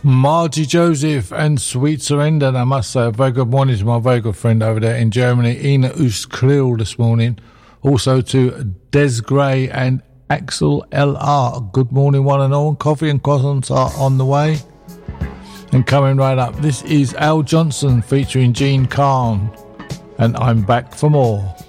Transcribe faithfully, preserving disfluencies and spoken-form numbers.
Margie Joseph and Sweet Surrender. And I must say a very good morning to my very good friend over there in Germany, Ina Usklil, this morning. Also to Des Gray and Axel L R. Good morning, one and all. Coffee and croissants are on the way. And coming right up, this is Al Johnson featuring Gene Kahn. And I'm back for more.